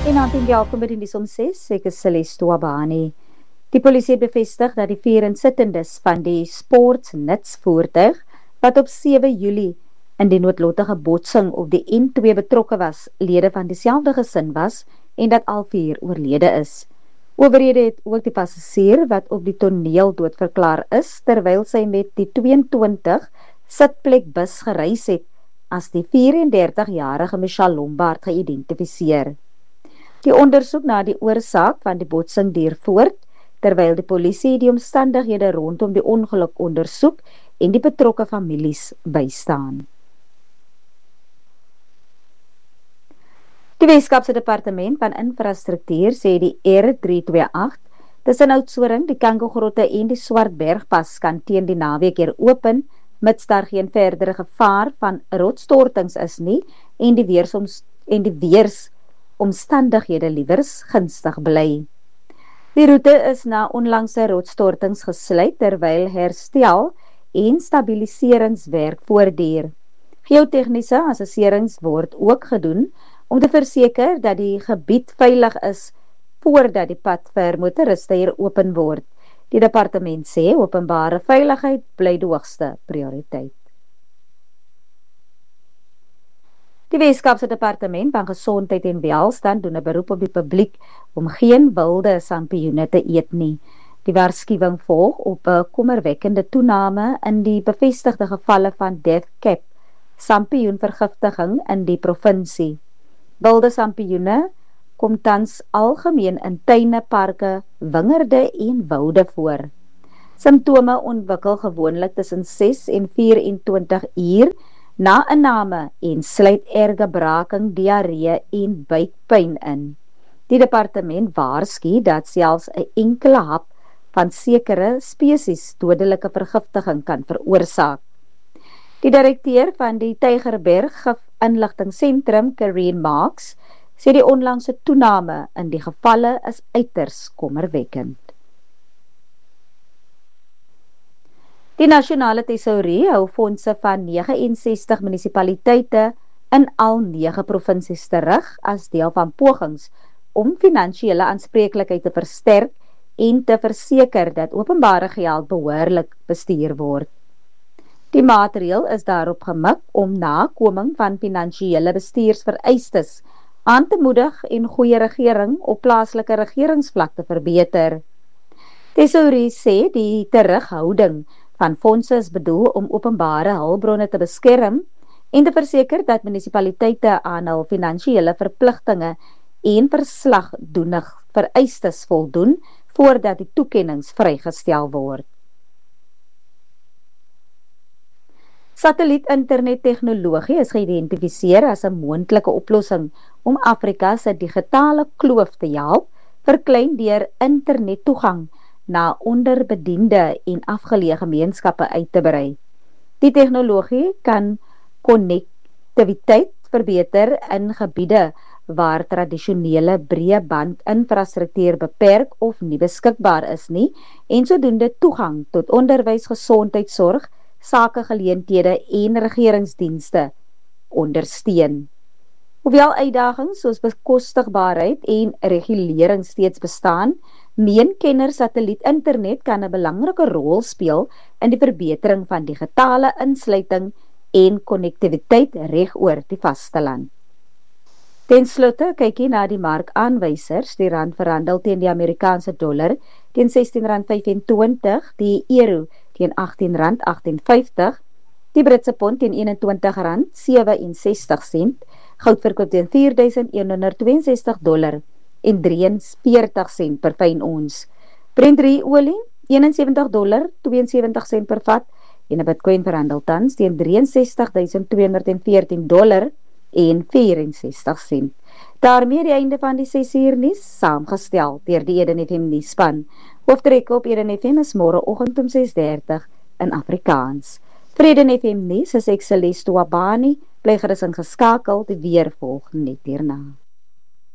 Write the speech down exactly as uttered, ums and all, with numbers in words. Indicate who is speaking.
Speaker 1: Goeienaand en welkom by die nuus om ses, ek is Celeste Wabani. Die polisie het bevestig dat die vier insittendes van die sportsnutsvoertuig, wat op sewe Julie in die noodlottige botsing op die N twee betrokke was, lede van dieselfde gesin was en dat al vier oorlede is. Owerhede het ook die passasier wat op die toneel doodverklaar is, terwyl sy met die tweeëntwintig sitplek bus gereis het, as die vyf-en-dertig-jarige Michelle Lombard geïdentifiseer. Die ondersoek na die oorsaak van die botsing duur voort, terwyl die polisie die omstandighede rondom die ongeluk ondersoek en die betrokke families bystaan. Die Weskaapse Departement van Infrastruktuur sê die R drie twee agt tussen Oudtshoorn, die Kangogrotte en die Swartbergpas kan teen die naweek hier open, mits daar geen verdere gevaar van rotsstortings is nie en die weersoms en die weers omstandighede liewers gunstig bly. Die roete is na onlangse rotsstortings gesluit terwyl herstel en stabiliseringswerk voortduur. Geotechniese assesserings word ook gedoen om te verseker dat die gebied veilig is voordat die pad vir motoriste hier open word. Die departement sê openbare veiligheid bly die hoogste prioriteit. Die Weskaapse Departement van Gesondheid en Welstand doen 'n beroep op die publiek om geen wilde sampioene te eet nie. Die waarskuwing volg op 'n kommerwekkende toename in die bevestigde gevalle van death cap sampioenvergiftiging in die provinsie. Wilde sampioene kom tans algemeen in tuine, parke, wingerde en woude voor. Simptome ontwikkel gewoonlik tussen ses en vyf-en-twintig uur na inname en sluit erge braking, diarree en buikpyn in. Die departement waarsku dat selfs 'n enkele hap van sekere spesies dodelike vergiftiging kan veroorsaak. Die direkteur van die Tygerberg Gif-inligtingseentrum, Karine Marks, sê die onlangse toename in die gevalle is uiters kommerwekkend. Die nasionale tesourie hou fondse van negenensestig munisipaliteite in al nege provinsies terug as deel van pogings om finansiële aanspreeklikheid te versterk en te verseker dat openbare geld behoorlik bestuur word. Die maatreël is daarop gemik om nakoming van finansiële bestuursvereistes aan te moedig en goeie regering op plaaslike regeringsvlak te verbeter. Tesourie sê die terughouding van fondse is bedoel om openbare hulpbronne te beskerm en te verseker dat munisipaliteite aan hul finansiële verpligtinge en verslagdoenig vereistes voldoen voordat die toekennings vrygestel word. Satelliet-internettegnologie is geïdentifiseer as 'n moontlike oplossing om Afrika se digitale kloof te help verklein deur internettoegang na onderbediende en afgeleë gemeenskappe uit te brei. Die tegnologie kan konnektiwiteit verbeter in gebiede waar tradisionele breëbandinfrastruktuur beperk of nie beskikbaar is nie en sodoende toegang tot onderwys, gesondheidsorg, sakegeleenthede en regeringsdienste ondersteun. Hoewel uitdagings soos bekostigbaarheid en regulering steeds bestaan, meen kenners satelliet-internet kan 'n belangrike rol speel in die verbetering van digitale insluiting en konnektiwiteit regoor die vasteland. Ten slotte kyk jy na die markaanwysers. Die rand verhandel teen die Amerikaanse dollar teen sestien rand vyf-en-twintig, die euro teen agttien rand agt en vyftig, die Britse pond teen eenentwintig rand sewe en sestig sent, goud verkoop teen vier duisend een honderd twee en sestig dollar en drie en veertig sent per fyn ons. Brent olie eenensewentig dollar twee en sewentig sent per vat en 'n Bitcoin verhandel tans teen drie en sestig duisend twee honderd en veertien dollar en vyf en sestig sent. Daarmee die einde van die ses uur nuus, saamgestel deur die Eden F M nuusspan. Hoofdrek op Eden F M is môreoggend om ses dertig in Afrikaans. Vir Eden F M nuus is ek Celeste Wabani, bly gerus ingeskakel, die weer volg net hierna.